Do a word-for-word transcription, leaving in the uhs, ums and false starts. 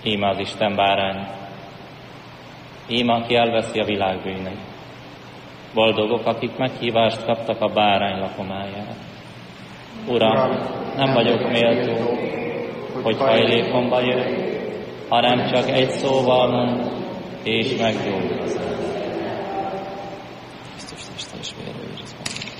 Íme az Isten bárány, íme, aki elveszi a világ bűneit. Boldogok, akik meghívást kaptak a bárány lakomájára. Uram, nem vagyok méltó, hogy hajlékomba jöjj, hanem csak egy szóval mondd, és meggyógyulsz.